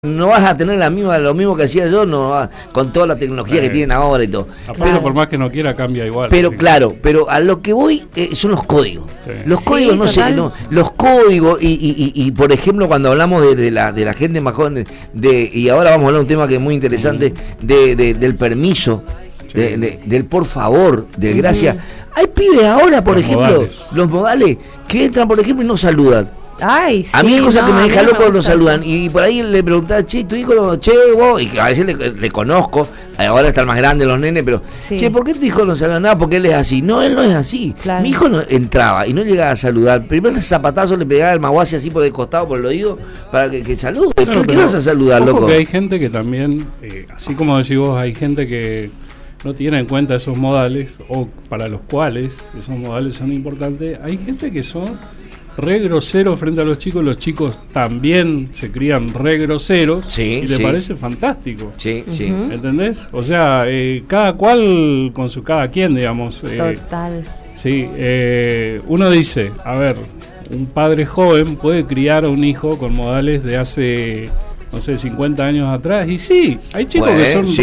No vas a tener lo mismo que hacía yo, con toda la tecnología que tienen ahora y todo. Aparte, por más que no quiera, cambia igual. Pero claro, pero a lo que voy son los códigos. Sí. Los códigos, no sé, los códigos y por ejemplo, cuando hablamos de la gente más joven, y ahora vamos a hablar de un tema que es muy interesante, del permiso, sí. del por favor, del gracias. Hay pibes ahora, por ejemplo, los modales, que entran, por ejemplo, y no saludan. Ay, sí, a mí hay cosas que me deja loco cuando saludan. Y por ahí le preguntaba, che, tu hijo, vos, y a veces le conozco, ahora están más grandes los nenes, pero, sí. Che, ¿por qué tu hijo no saluda nada? Porque él es así. No, él no es así. Claro. Mi hijo no entraba y no llegaba a saludar. Primero el zapatazo le pegaba el maguazi así por el costado, por el oído, para que salude. Claro, ¿por qué vas a saludar, loco? Porque hay gente que también, así como decís vos, hay gente que no tiene en cuenta esos modales, o para los cuales esos modales son importantes. Hay gente que son re groseros frente a los chicos también se crían re groseros, sí, y le parece fantástico. Sí, sí. ¿Entendés? O sea, cada cual con su cada quien, digamos. Total. Sí, uno dice, a ver, un padre joven puede criar a un hijo con modales de hace, no sé, 50 años atrás, y sí, hay chicos que son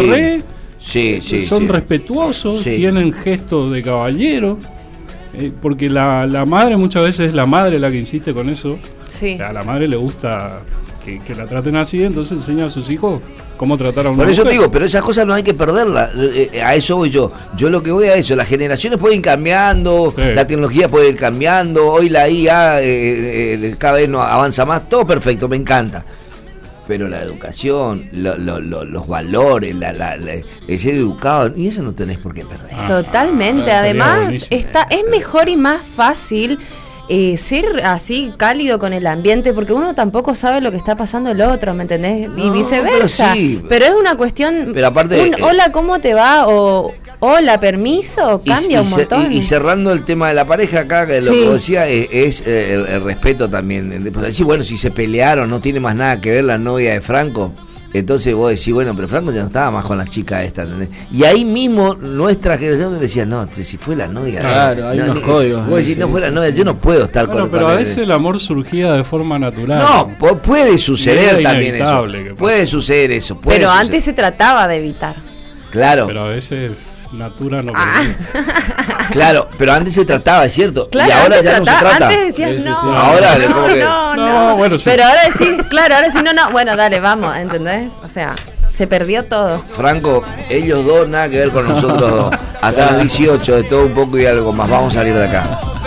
son respetuosos, tienen gestos de caballero. Porque la madre muchas veces es la madre la que insiste con eso. Sí. A la madre le gusta que la traten así, entonces enseña a sus hijos cómo tratar a una mujer. Por eso te digo, pero esas cosas no hay que perderlas. A eso voy yo. Yo lo que voy a eso, las generaciones pueden ir cambiando, sí. La tecnología puede ir cambiando, hoy la IA cada vez no avanza más, todo perfecto, me encanta. Pero la educación, los valores, el ser educado, y eso no tenés por qué perder. Totalmente, además es mejor y más fácil ser así cálido con el ambiente, porque uno tampoco sabe lo que está pasando el otro, ¿me entendés? Y viceversa. Pero es una cuestión, pero aparte, hola, ¿cómo te va? O hola, permiso, cambia un montón. Y cerrando el tema de la pareja acá, que lo que decía es el respeto también. Pues, bueno, si se pelearon, no tiene más nada que ver la novia de Franco. Entonces vos decís, bueno, pero Franco ya no estaba más con la chica esta, ¿entendés? Y ahí mismo nuestra generación decía, no, si fue la novia. Claro, hay unos códigos. Vos decís, no fue la novia, yo no puedo estar con pero a veces el amor surgía de forma natural. No, puede suceder también eso. Puede suceder eso. Pero antes se trataba de evitar. Claro. Pero a veces natura no Claro, pero antes se trataba, es cierto. Claro, y ahora ya no se trata. Antes decías no. Ahora no. Bueno, sí. Pero ahora decís, claro, ahora sí no. Bueno, dale, vamos, ¿entendés? O sea, se perdió todo. Franco, ellos dos nada que ver con nosotros dos. Hasta las 18, de todo un poco y algo más. Vamos a salir de acá.